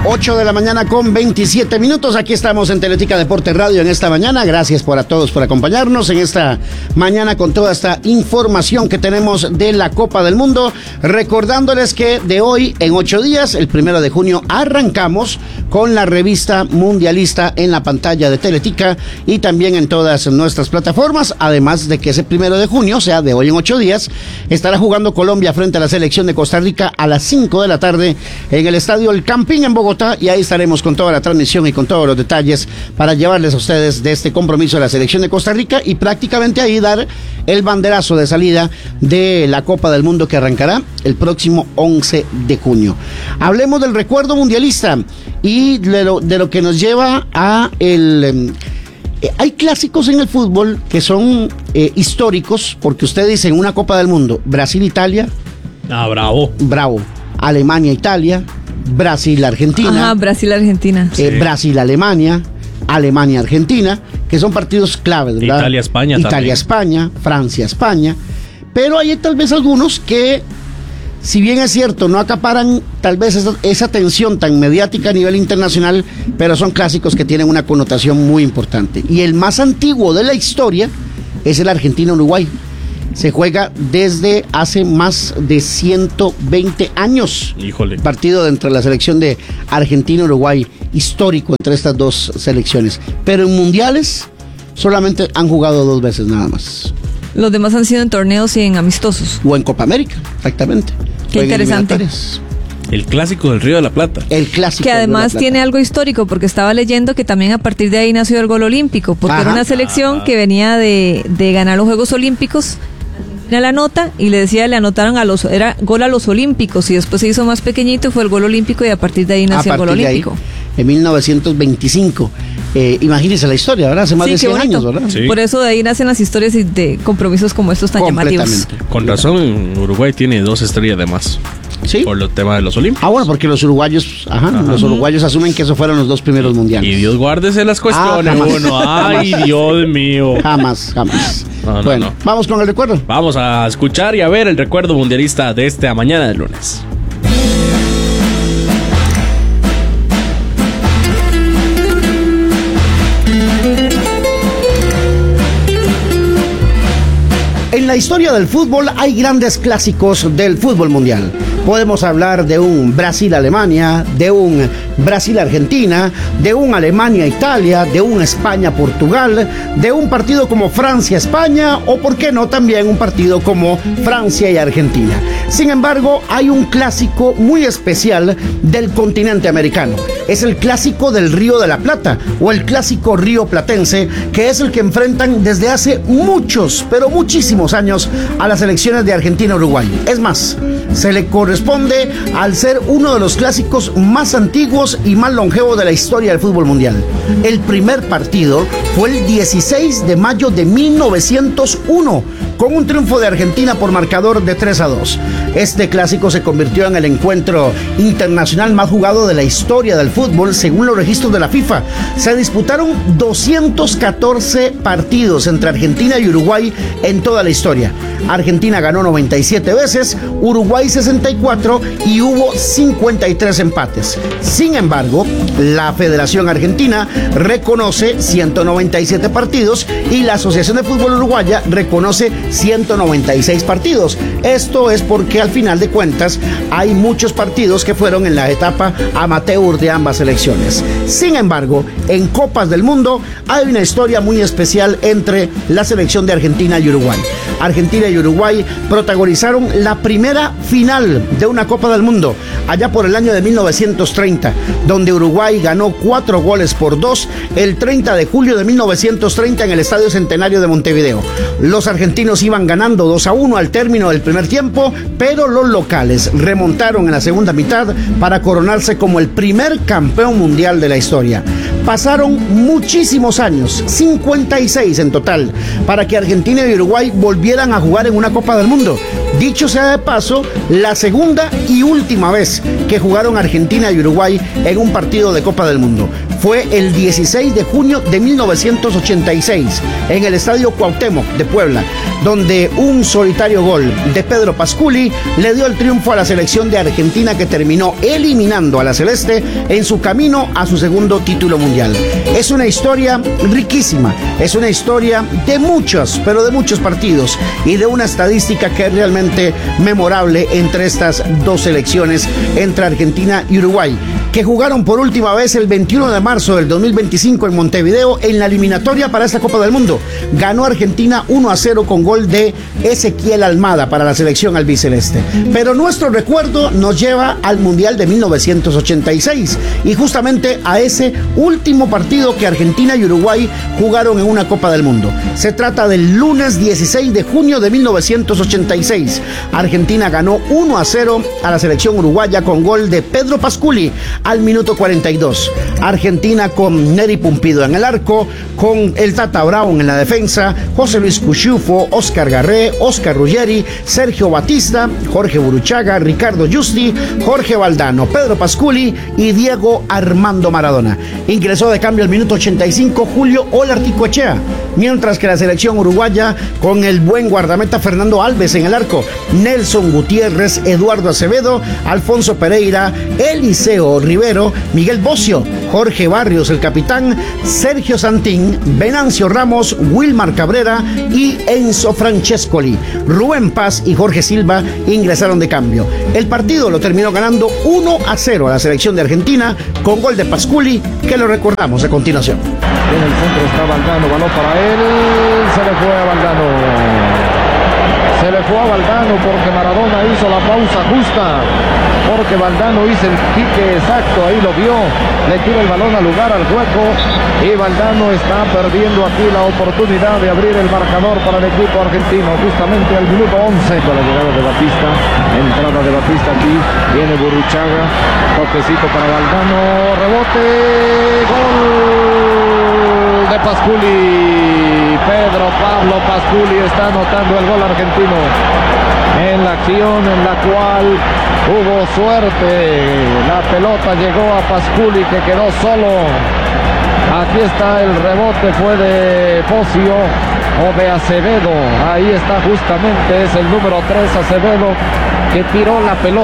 8 de la mañana con 27 minutos. Aquí estamos en Teletica Deporte Radio en esta mañana. Gracias a todos por acompañarnos en esta mañana con toda esta información que tenemos de la Copa del Mundo. Recordándoles que de hoy en 8 días, el 1 de junio, arrancamos con la revista mundialista en la pantalla de Teletica y también en todas nuestras plataformas. Además de que ese 1 de junio, o sea, de hoy en 8 días, estará jugando Colombia frente a la selección de Costa Rica a las 5 de la tarde en el estadio El Campín en Bogotá. Y ahí estaremos con toda la transmisión y con todos los detalles para llevarles a ustedes de este compromiso de la selección de Costa Rica y prácticamente ahí dar el banderazo de salida de la Copa del Mundo que arrancará el próximo 11 de junio. Hablemos del recuerdo mundialista y de lo que nos lleva a hay clásicos en el fútbol que son históricos, porque usted dice en una Copa del Mundo, Brasil-Italia. Bravo. Alemania-Italia. Brasil-Argentina. Ajá, Brasil-Argentina. Sí. Brasil-Alemania, Alemania-Argentina, que son partidos claves, ¿verdad? Italia-España. Italia-España, Francia-España. Pero hay tal vez algunos que, si bien es cierto, no acaparan tal vez esa atención tan mediática a nivel internacional, pero son clásicos que tienen una connotación muy importante. Y el más antiguo de la historia es el Argentina-Uruguay. Se juega desde hace más de 120 años. Híjole. Partido entre la selección de Argentina-Uruguay, histórico entre estas dos selecciones. Pero en mundiales solamente han jugado 2 veces nada más. Los demás han sido en torneos y en amistosos. O en Copa América, exactamente. Qué interesante. El clásico del Río de la Plata. El clásico. Que además tiene algo histórico, porque estaba leyendo que también a partir de ahí nació el gol olímpico, porque era una selección que venía de ganar los Juegos Olímpicos. Era la nota y le anotaron era gol a los olímpicos y después se hizo más pequeñito y fue el gol olímpico y a partir de ahí nació el gol olímpico. Ahí, en 1925. Imagínense la historia, ¿verdad? Hace más de 100 años, ¿verdad? Sí. Por eso de ahí nacen las historias de compromisos como estos tan llamativos. Con razón, Uruguay tiene 2 estrellas de más. Sí. Por el tema de los olímpicos. Bueno, porque los uruguayos, los uruguayos asumen que esos fueron los 2 primeros mundiales. Y Dios guárdese las cuestiones. Ay, Dios mío. Jamás. No. Vamos con el recuerdo. Vamos a escuchar y a ver el recuerdo mundialista de esta mañana de lunes. En la historia del fútbol hay grandes clásicos del fútbol mundial. Podemos hablar de un Brasil-Alemania, de un Brasil-Argentina, de un Alemania-Italia, de un España-Portugal, de un partido como Francia-España o, por qué no, también un partido como Francia y Argentina. Sin embargo, hay un clásico muy especial del continente americano. Es el clásico del Río de la Plata o el clásico río platense, que es el que enfrentan desde hace muchos, pero muchísimos años a las selecciones de Argentina y Uruguay. Es más, se le corresponde al ser uno de los clásicos más antiguos y más longevos de la historia del fútbol mundial. El primer partido fue el 16 de mayo de 1901, con un triunfo de Argentina por marcador de 3-2. Este clásico se convirtió en el encuentro internacional más jugado de la historia del fútbol, según los registros de la FIFA. Se disputaron 214 partidos entre Argentina y Uruguay en toda la historia. Argentina ganó 97 veces, Uruguay 64 y hubo 53 empates. Sin embargo, la Federación Argentina reconoce 197 partidos y la Asociación de Fútbol Uruguaya reconoce 196 partidos. Esto es porque al final de cuentas hay muchos partidos que fueron en la etapa amateur de ambas selecciones. Sin embargo, en Copas del Mundo hay una historia muy especial entre la selección de Argentina y Uruguay. Argentina y Uruguay protagonizaron la primera final de una Copa del Mundo allá por el año de 1930, donde Uruguay ganó 4-2 el 30 de julio de 1930 en el Estadio Centenario de Montevideo. Los argentinos iban ganando 2-1 al término del primer tiempo, pero los locales remontaron en la segunda mitad para coronarse como el primer campeón mundial de la historia. Pasaron muchísimos años, 56 en total, para que Argentina y Uruguay volvieran a jugar en una Copa del Mundo. Dicho sea de paso, la segunda y última vez que jugaron Argentina y Uruguay en un partido de Copa del Mundo fue el 16 de junio de 1986 en el Estadio Cuauhtémoc de Puebla, donde un solitario gol de Pedro Pasculi le dio el triunfo a la selección de Argentina, que terminó eliminando a la Celeste en su camino a su segundo título mundial. Es una historia riquísima, es una historia de muchos, pero de muchos partidos y de una estadística que es realmente memorable entre estas dos selecciones, entre Argentina y Uruguay, que jugaron por última vez el 21 de marzo del 2025 en Montevideo en la eliminatoria para esta Copa del Mundo. Ganó Argentina 1-0 con gol de Ezequiel Almada para la selección albiceleste. Pero nuestro recuerdo nos lleva al Mundial de 1986 y justamente a ese último partido que Argentina y Uruguay jugaron en una Copa del Mundo. Se trata del lunes 16 de junio de 1986. Argentina ganó 1-0 a la selección uruguaya con gol de Pedro Pasculi al minuto 42. Argentina con Neri Pumpido en el arco, con el Tata Brown en la defensa, José Luis Cuchufo, Oscar Garré, Oscar Ruggeri, Sergio Batista, Jorge Buruchaga, Ricardo Justi, Jorge Valdano, Pedro Pasculi y Diego Armando Maradona. Ingresó de cambio al minuto 85 Julio Olarticoechea, mientras que la selección uruguaya con el buen guardameta Fernando Alves en el arco, Nelson Gutiérrez, Eduardo Acevedo, Alfonso Pereira, Eliseo Rivero, Miguel Bocio, Jorge Barrios el capitán, Sergio Santín, Venancio Ramos, Wilmar Cabrera y Enzo Francescoli. Rubén Paz y Jorge Silva ingresaron de cambio. El partido lo terminó ganando 1-0 a la selección de Argentina con gol de Pasculi, que lo recordamos a continuación. En el centro está Valdano, balón para él, se le fue a Valdano. Se le fue a Valdano porque Maradona hizo la pausa justa, porque Valdano hizo el pique exacto, ahí lo vio, le tira el balón al lugar, al hueco, y Valdano está perdiendo aquí la oportunidad de abrir el marcador para el equipo argentino, justamente al minuto 11, con la llegada de Batista, entrada de Batista aquí, viene Buruchaga, toquecito para Valdano, rebote, gol de Pasculi. Pedro Pablo Pasculi está anotando el gol argentino en la acción en la cual hubo suerte. La pelota llegó a Pasculi, que quedó solo. Aquí está el rebote, fue de Bocio o de Acevedo. Ahí está justamente, es el número 3 Acevedo, que tiró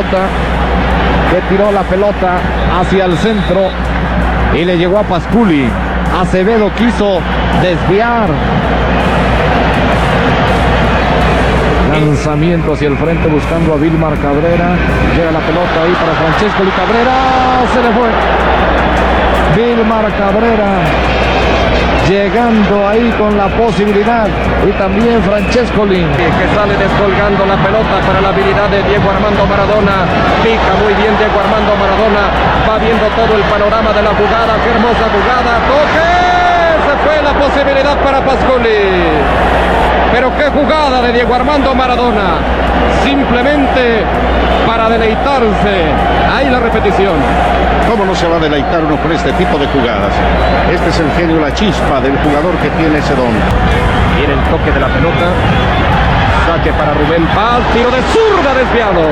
la pelota hacia el centro y le llegó a Pasculi. Acevedo quiso desviar. Lanzamiento hacia el frente buscando a Wilmar Cabrera. Llega la pelota ahí para Francescoli. Cabrera se le fue. Wilmar Cabrera llegando ahí con la posibilidad, y también Francescoli, que sale descolgando la pelota para la habilidad de Diego Armando Maradona. Pica muy bien Diego Armando Maradona, va viendo todo el panorama de la jugada. Qué hermosa jugada, toque, se fue la posibilidad para Pasculi. Pero qué jugada de Diego Armando Maradona, simplemente para deleitarse. Ahí la repetición. ¿Cómo no se va a deleitar uno con este tipo de jugadas? Este es el genio, la chispa del jugador que tiene ese don. Viene el toque de la pelota, saque para Rubén Paz, tiro de zurda desviado.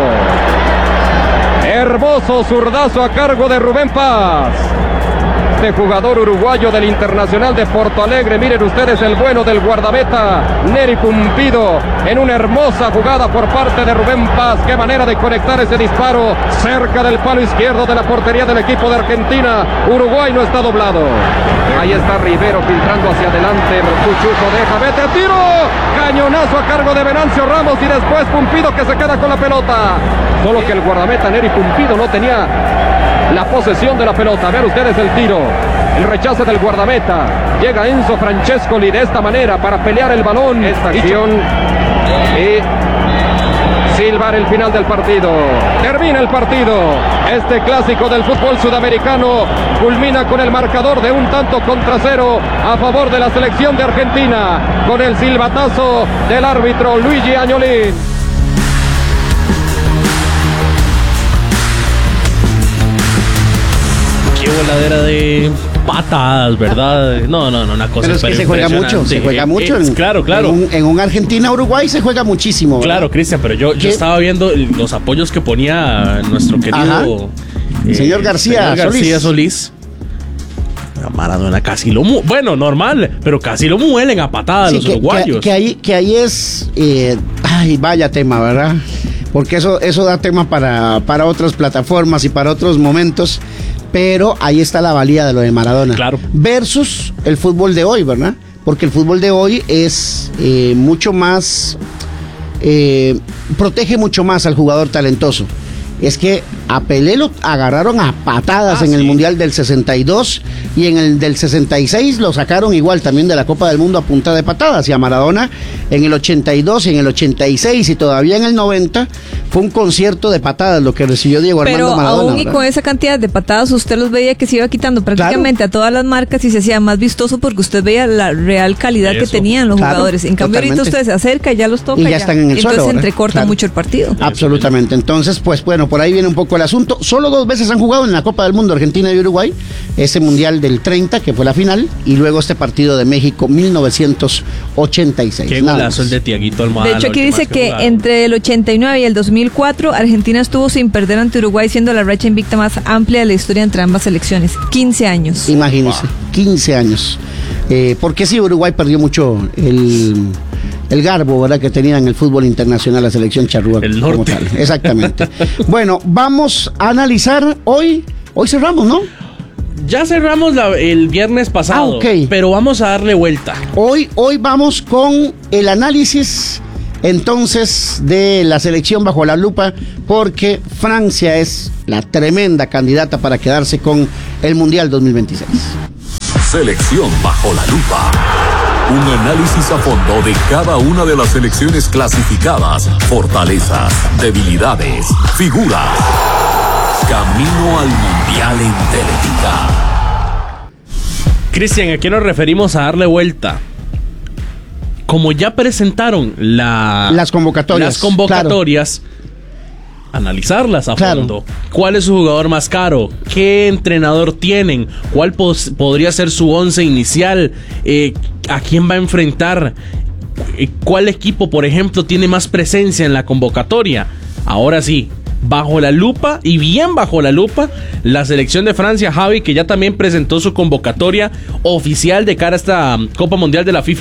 Hermoso zurdazo a cargo de Rubén Paz. Este jugador uruguayo del Internacional de Porto Alegre, miren ustedes el bueno del guardameta Neri Pumpido en una hermosa jugada por parte de Rubén Paz. Qué manera de conectar ese disparo cerca del palo izquierdo de la portería del equipo de Argentina. Uruguay no está doblado. Ahí está Rivero filtrando hacia adelante. Cuchufo deja, vete, tiro, cañonazo a cargo de Venancio Ramos, y después Pumpido, que se queda con la pelota. Solo que el guardameta Neri Pumpido no tenía la posesión de la pelota. Vean ustedes el tiro, el rechazo del guardameta. Llega Enzo Francescoli de esta manera para pelear el balón. Esta acción y silbar el final del partido. Termina el partido. Este clásico del fútbol sudamericano culmina con el marcador de 1-0 a favor de la selección de Argentina, con el silbatazo del árbitro Luigi Añolín. Qué voladera de patadas, ¿verdad? No, una cosa. Pero es que se juega mucho, Claro. En un Argentina-Uruguay se juega muchísimo, ¿verdad? Claro, Cristian, pero yo estaba viendo los apoyos que ponía nuestro querido señor García Solís. A Maradona casi lo bueno, normal, pero casi lo muelen a patadas los uruguayos. Que ahí es vaya tema, ¿verdad? Porque eso da tema para otras plataformas y para otros momentos, pero ahí está la valía de lo de Maradona. Claro. Versus el fútbol de hoy, ¿verdad? Porque el fútbol de hoy es mucho más protege mucho más al jugador talentoso. Es que a Pelé lo agarraron a patadas en el Mundial del 62 y en el del 66 lo sacaron igual también de la Copa del Mundo a punta de patadas, y a Maradona en el 82 y en el 86 y todavía en el 90 fue un concierto de patadas lo que recibió Diego Armando Maradona. Pero aún y con esa cantidad de patadas usted los veía que se iba quitando prácticamente a todas las marcas y se hacía más vistoso porque usted veía la real calidad que tenían los jugadores. En cambio ahorita usted se acerca y ya los toca y ya están en el suelo. Entonces se entrecorta mucho el partido. Absolutamente. Entonces, pues bueno, por ahí viene un poco el asunto. Solo 2 veces han jugado en la Copa del Mundo, Argentina y Uruguay. Ese Mundial del 30, que fue la final, y luego este partido de México 1986. Qué golazo el de Tiaguito Almada. De hecho, aquí dice que entre el 89 y el 2004, Argentina estuvo sin perder ante Uruguay, siendo la racha invicta más amplia de la historia entre ambas selecciones. 15 años. Imagínense, 15 años. Porque sí, Uruguay perdió mucho el garbo, ¿verdad?, que tenía en el fútbol internacional la selección charrúa. El norte. Como tal. Exactamente. Bueno, vamos a analizar hoy cerramos, ¿no? Ya cerramos el viernes pasado, pero vamos a darle vuelta. Hoy vamos con el análisis entonces de la selección bajo la lupa, porque Francia es la tremenda candidata para quedarse con el Mundial 2026. Selección bajo la lupa. Un análisis a fondo de cada una de las selecciones clasificadas, fortalezas, debilidades, figuras. Camino al Mundial en Teletica. Cristian, ¿a qué nos referimos a darle vuelta? Como ya presentaron las convocatorias, analizarlas a fondo. ¿Cuál es su jugador más caro? ¿Qué entrenador tienen? ¿Cuál podría ser su 11 inicial? ¿A quién va a enfrentar? ¿Cuál equipo, por ejemplo, tiene más presencia en la convocatoria? Ahora sí, bajo la lupa, y bien bajo la lupa, la selección de Francia, Javi, que ya también presentó su convocatoria oficial de cara a esta Copa Mundial de la FIFA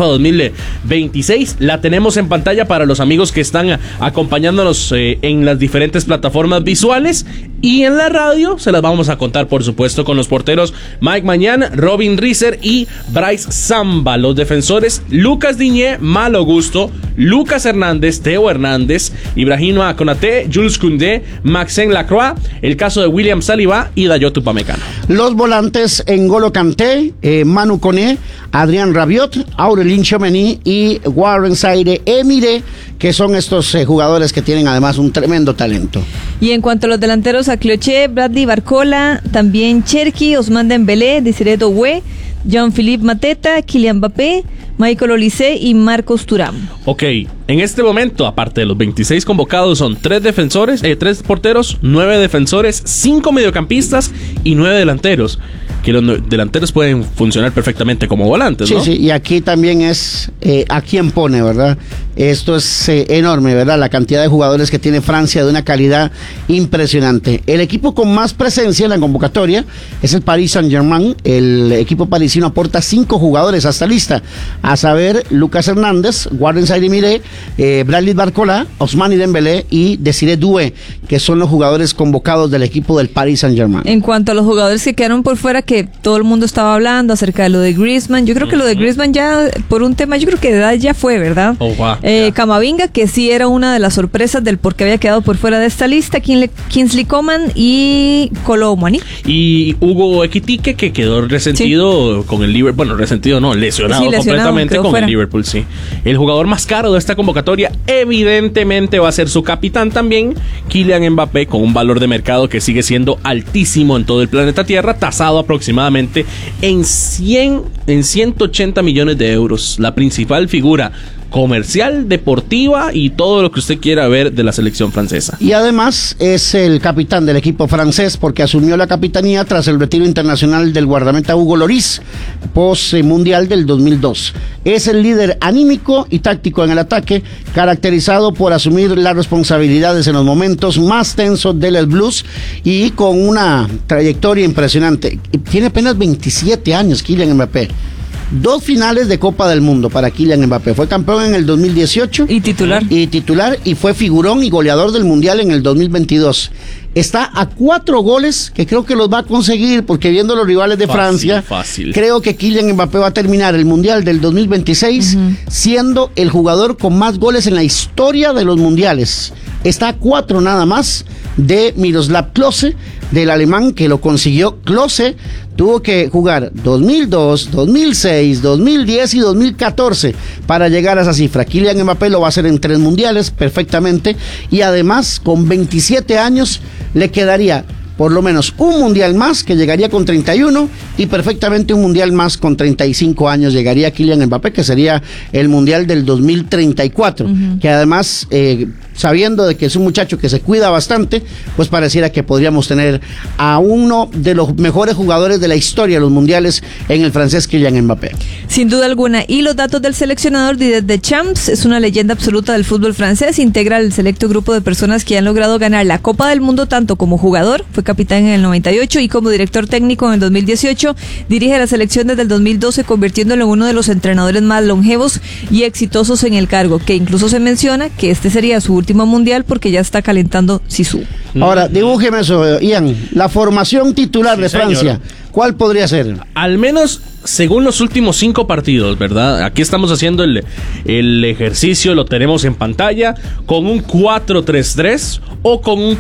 2026. La tenemos en pantalla para los amigos que están acompañándonos en las diferentes plataformas visuales, y en la radio se las vamos a contar, por supuesto, con los porteros Mike Mañán, Robin Risser y Bryce Samba. Los defensores Lucas Digne, Malo Gusto, Lucas Hernández, Teo Hernández, Ibrahima Konaté, Jules Koundé, Maxence Lacroix, el caso de William Saliba y Dayot Upamecano. Los volantes: N'Golo Kanté, Manu Koné, Adrien Rabiot, Aurelien Tchouameni y Warren Zaïre-Emery, que son estos jugadores que tienen además un tremendo talento. Y en cuanto a los delanteros, a Cloché, Bradley Barcola, también Cherki, Ousmane Dembélé, Desiré Doué, Jean-Philippe Mateta, Kylian Mbappé, Michael Olise y Marcos Thuram. Ok, en este momento, aparte de los 26 convocados, son 3 porteros, 9 defensores, 5 mediocampistas y 9 delanteros. Que los delanteros pueden funcionar perfectamente como volantes, ¿no? Sí, y aquí también es a quién pone, ¿verdad? Esto es enorme, ¿verdad? La cantidad de jugadores que tiene Francia, de una calidad impresionante. El equipo con más presencia en la convocatoria es el Paris Saint-Germain. El equipo parisino aporta 5 jugadores a esta lista, a saber, Lucas Hernández, Warren Zaïre-Emery, Bradley Barcola, Ousmane Dembélé y Desiré Doué, que son los jugadores convocados del equipo del Paris Saint-Germain. En cuanto a los jugadores que quedaron por fuera, que todo el mundo estaba hablando acerca de lo de Griezmann, yo creo que lo de Griezmann ya, por un tema, yo creo que de edad ya fue, ¿verdad? Camavinga, que sí era una de las sorpresas del por qué había quedado por fuera de esta lista, Kingsley Coman y Kolo Muani. Y Hugo Ekitike, que quedó resentido con el Liverpool, bueno, resentido no, lesionado completamente con el Liverpool, sí. El jugador más caro de esta convocatoria evidentemente va a ser su capitán también, Kylian Mbappé, con un valor de mercado que sigue siendo altísimo en todo el planeta Tierra, tasado aproximadamente en 180 millones de euros. La principal figura comercial, deportiva y todo lo que usted quiera ver de la selección francesa. Y además es el capitán del equipo francés porque asumió la capitanía tras el retiro internacional del guardameta Hugo Lloris post mundial del 2002. Es el líder anímico y táctico en el ataque, caracterizado por asumir las responsabilidades en los momentos más tensos del Blues y con una trayectoria impresionante. Tiene apenas 27 años Kylian Mbappé. 2 finales de Copa del Mundo para Kylian Mbappé. Fue campeón en el 2018. Y titular. Y fue figurón y goleador del Mundial en el 2022. Está a 4 goles que creo que los va a conseguir porque viendo los rivales de Francia, creo que Kylian Mbappé va a terminar el Mundial del 2026 siendo el jugador con más goles en la historia de los mundiales. Está a 4 nada más de Miroslav Klose, del alemán que lo consiguió. Klose tuvo que jugar 2002, 2006, 2010 y 2014 para llegar a esa cifra. Kylian Mbappé lo va a hacer en 3 mundiales perfectamente y además con 27 años le quedaría por lo menos un mundial más que llegaría con 31 y perfectamente un mundial más con 35 años llegaría Kylian Mbappé, que sería el mundial del 2034, que además sabiendo de que es un muchacho que se cuida bastante, pues pareciera que podríamos tener a uno de los mejores jugadores de la historia de los mundiales en el francés Kylian Mbappé. Sin duda alguna. Y los datos del seleccionador Didier Deschamps, es una leyenda absoluta del fútbol francés, integra el selecto grupo de personas que han logrado ganar la Copa del Mundo tanto como jugador, fue capitán en el 98 y como director técnico en el 2018, dirige la selección desde el 2012 convirtiéndolo en uno de los entrenadores más longevos y exitosos en el cargo, que incluso se menciona que este sería su último mundial porque ya está calentando Zizou. Ahora, dibújeme eso, Ian, la formación titular de Francia, ¿cuál podría ser? Al menos según los últimos 5 partidos, ¿verdad? Aquí estamos haciendo el ejercicio, lo tenemos en pantalla, con un 4-3-3 o con un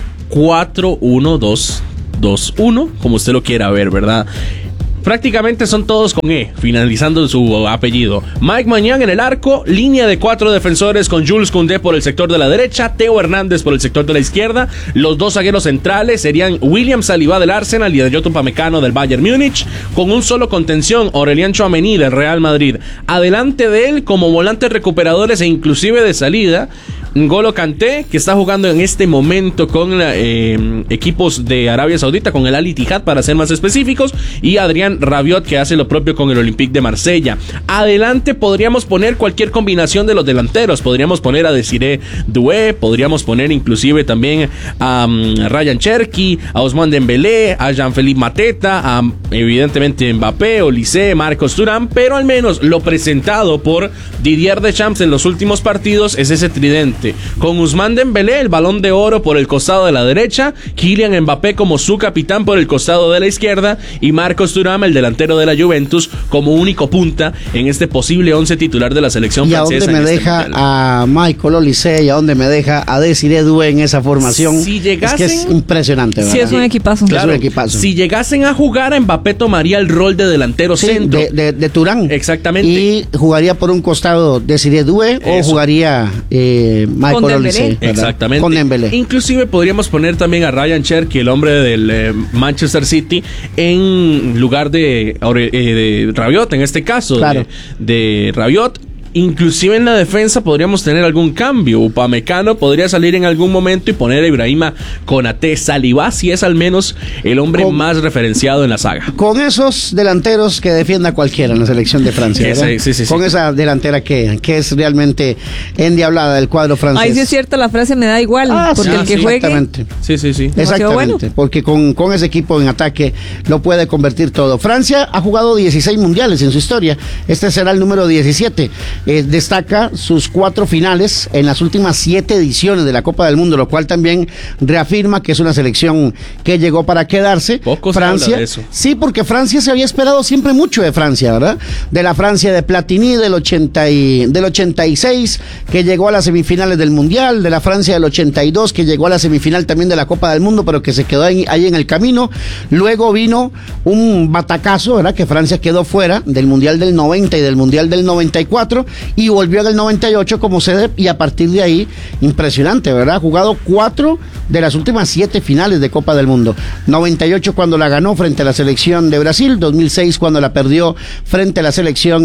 4-1-2-2-1, como usted lo quiera ver, ¿verdad? Prácticamente son todos con E, finalizando su apellido. Mike Maignan en el arco, línea de 4 defensores con Jules Koundé por el sector de la derecha, Theo Hernández por el sector de la izquierda. Los 2 zagueros centrales serían William Saliba del Arsenal y Dayot Upamecano del Bayern Múnich, con un solo contención, Aurélien Tchouaméni del Real Madrid. Adelante de él, como volantes recuperadores e inclusive de salida, N'Golo Kanté, que está jugando en este momento con equipos de Arabia Saudita, con el Al Ittihad para ser más específicos, y Adrien Rabiot, que hace lo propio con el Olympique de Marsella. Adelante podríamos poner cualquier combinación de los delanteros, podríamos poner a Désiré Doué, podríamos poner inclusive también a Ryan Cherki, a Ousmane Dembélé, a Jean-Philippe Mateta, a evidentemente Mbappé, Olise, Marcos Thuram, pero al menos lo presentado por Didier Deschamps en los últimos partidos es ese tridente, con Ousmane Dembélé, el Balón de Oro, por el costado de la derecha, Kylian Mbappé como su capitán por el costado de la izquierda y Marcos Thuram, el delantero de la Juventus, como único punta en este posible 11 titular de la selección francesa. ¿Y a dónde me deja a Michael Olise y a dónde me deja a Désiré Doué en esa formación? Si llegasen, es que es impresionante, ¿verdad? Sí, es un equipazo. Claro, es un equipazo. Si llegasen a jugar, Mbappé tomaría el rol de delantero centro. De Thuram. Exactamente. Y jugaría por un costado Désiré Doué o jugaría Michael Olise. Exactamente. Con Dembélé. Inclusive podríamos poner también a Ryan Cherki, el hombre del Manchester City, en lugar de Rabiot, en este caso, claro, de Rabiot. Inclusive en la defensa podríamos tener algún cambio. Upamecano podría salir en algún momento y poner a Ibrahima Konaté. Saliba si es al menos el hombre más referenciado en la saga. Con esos delanteros que defienda cualquiera en la selección de Francia, sí, con esa delantera que es realmente endiablada del cuadro francés. Ahí sí es cierto, la frase me da igual, porque el que juegue... Exactamente. Sí. Exactamente, bueno, porque con ese equipo en ataque lo puede convertir todo. Francia ha jugado 16 mundiales en su historia. Este será el número 17. Destaca sus 4 finales en las últimas 7 ediciones de la Copa del Mundo, lo cual también reafirma que es una selección que llegó para quedarse. Poco Francia, se habla de eso. Sí, porque Francia se había esperado siempre mucho de Francia, ¿verdad? De la Francia de Platini del 86, que llegó a las semifinales del Mundial, de la Francia del 82, que llegó a la semifinal también de la Copa del Mundo, pero que se quedó ahí en el camino. Luego vino un batacazo, ¿verdad? Que Francia quedó fuera del Mundial del 90 y del Mundial del 94, y volvió en el 98 como sede, y a partir de ahí, impresionante, ¿verdad? Ha jugado 4 de las últimas 7 finales de Copa del Mundo. 98 cuando la ganó frente a la selección de Brasil, 2006 cuando la perdió frente a la selección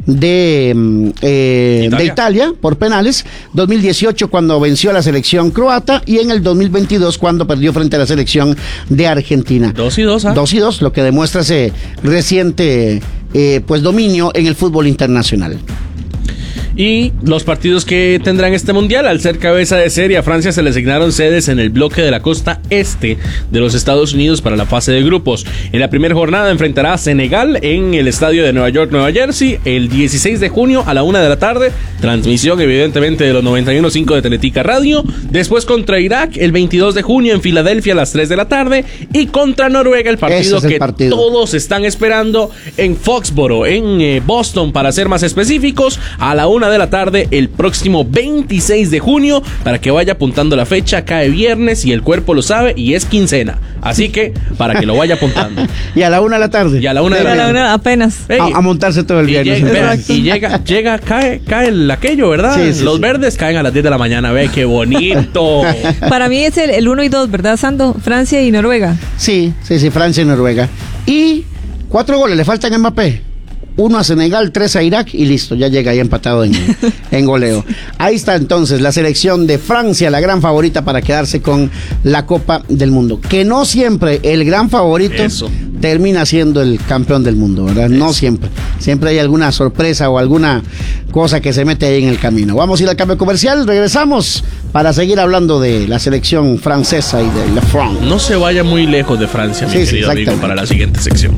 de Italia por penales, 2018 cuando venció a la selección croata, y en el 2022 cuando perdió frente a la selección de Argentina. 2-2, 2-2, lo que demuestra ese reciente pues dominio en el fútbol internacional. Y los partidos que tendrán este mundial: al ser cabeza de serie, a Francia se le asignaron sedes en el bloque de la costa este de los Estados Unidos para la fase de grupos. En la primera jornada enfrentará a Senegal en el estadio de Nueva York, Nueva Jersey, el 16 de junio a la 1 de la tarde. Transmisión evidentemente de los 91.5 de Teletica Radio. Después contra Irak el 22 de junio en Filadelfia a las 3 de la tarde. Y contra Noruega el partido todos están esperando en Foxborough, en Boston para ser más específicos, a la 1 de la tarde el próximo 26 de junio, para que vaya apuntando la fecha. Cae viernes y el cuerpo lo sabe, y es quincena, así que para que lo vaya apuntando. Y a la 1 de la tarde. Y a la 1 de la tarde. Apenas. Hey, a montarse todo el viernes. Y llega, cae aquello, ¿verdad? Sí, los verdes caen a las 10 de la mañana, ve, qué bonito. Para mí es el 1 y 2, ¿verdad, Sando? Francia y Noruega. Sí, Francia y Noruega. Y 4 goles le faltan a Mbappé. 1 a Senegal, 3 a Irak y listo, ya llega ahí empatado en goleo. Ahí está entonces la selección de Francia, la gran favorita para quedarse con la Copa del Mundo. Que no siempre el gran favorito termina siendo el campeón del mundo, ¿verdad? No siempre. Siempre hay alguna sorpresa o alguna cosa que se mete ahí en el camino. Vamos a ir al cambio comercial, regresamos para seguir hablando de la selección francesa y de la France. No se vaya muy lejos de Francia, mi querido amigo, para la siguiente sección.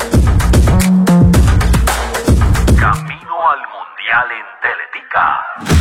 En Teletica.